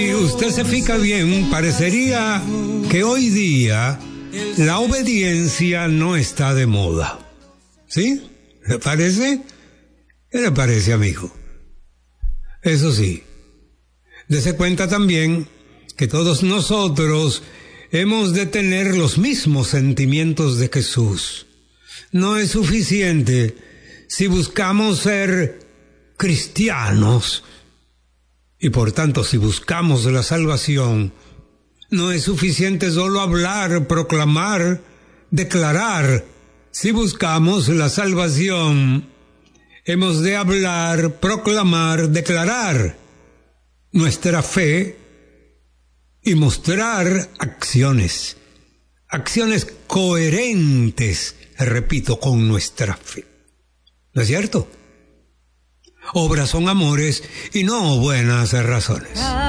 Si usted se fija bien, parecería que hoy día la obediencia no está de moda. ¿Sí? ¿Le parece? ¿Qué le parece, amigo? Eso sí, dése cuenta también que todos nosotros hemos de tener los mismos sentimientos de Jesús. No es suficiente si buscamos ser cristianos y por tanto si buscamos la salvación. No es suficiente solo hablar, proclamar, declarar. Si buscamos la salvación, hemos de hablar, proclamar, declarar nuestra fe y mostrar acciones coherentes, repito, con nuestra fe. ¿No es cierto? Obras son amores y no buenas razones.